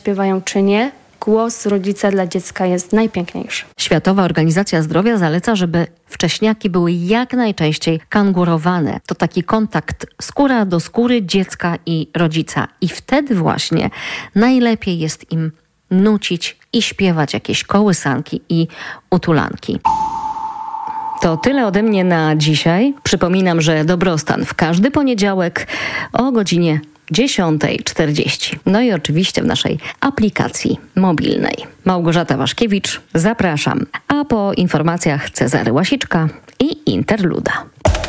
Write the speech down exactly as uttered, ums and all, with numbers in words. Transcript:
śpiewają czy nie, głos rodzica dla dziecka jest najpiękniejszy. Światowa Organizacja Zdrowia zaleca, żeby wcześniaki były jak najczęściej kangurowane. To taki kontakt skóra do skóry dziecka i rodzica. I wtedy właśnie najlepiej jest im nucić i śpiewać jakieś kołysanki i utulanki. To tyle ode mnie na dzisiaj. Przypominam, że Dobrostan w każdy poniedziałek o godzinie dziesiąta czterdzieści. No i oczywiście w naszej aplikacji mobilnej. Małgorzata Waszkiewicz, zapraszam. A po informacjach Cezary Łasiczka i Interluda.